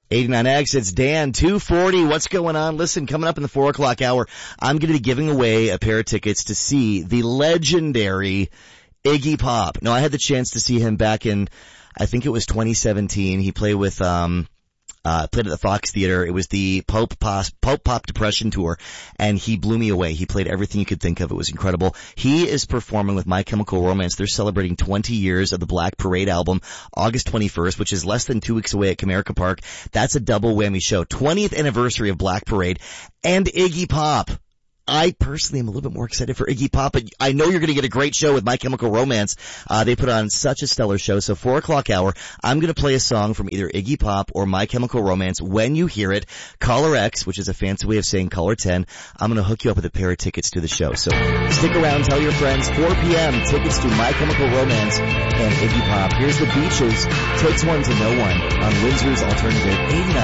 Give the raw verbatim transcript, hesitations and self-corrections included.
eighty-nine X, it's Dan, two forty. What's going on? Listen, coming up in the four o'clock hour, I'm going to be giving away a pair of tickets to see the legendary Iggy Pop. Now, I had the chance to see him back in, I think it was twenty seventeen. He played with, um, uh, played at the Fox Theater. It was the Pope Pop, Pope Pop Depression Tour, and he blew me away. He played everything you could think of. It was incredible. He is performing with My Chemical Romance. They're celebrating twenty years of the Black Parade album, August twenty-first, which is less than two weeks away at Comerica Park. That's a double whammy show. twentieth anniversary of Black Parade and Iggy Pop. I personally am a little bit more excited for Iggy Pop, but I know you're going to get a great show with My Chemical Romance. Uh, they put on such a stellar show. So four o'clock hour, I'm going to play a song from either Iggy Pop or My Chemical Romance. When you hear it, caller X, which is a fancy way of saying caller ten, I'm going to hook you up with a pair of tickets to the show. So stick around, tell your friends. four p.m. tickets to My Chemical Romance and Iggy Pop. Here's the Beaches. Takes one to know one on Windsor's Alternative eighty-nine.